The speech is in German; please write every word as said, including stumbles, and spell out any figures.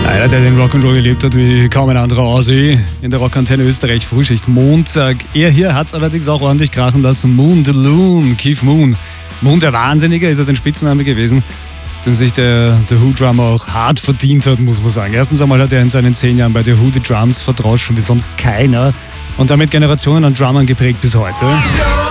Einer, der den Rock'n'Roll gelebt hat wie kaum ein anderer Aussie in der Rockantenne Österreich, Frühschicht Montag. Er hier hat es allerdings auch ordentlich krachen lassen. Moon the Loon, Keith Moon. Moon der Wahnsinnige ist ja sein Spitzname gewesen, den sich der, der Who-Drummer auch hart verdient hat, muss man sagen. Erstens einmal hat er in seinen zehn Jahren bei The Who die Drums verdroschen wie sonst keiner und damit Generationen an Drummern geprägt bis heute.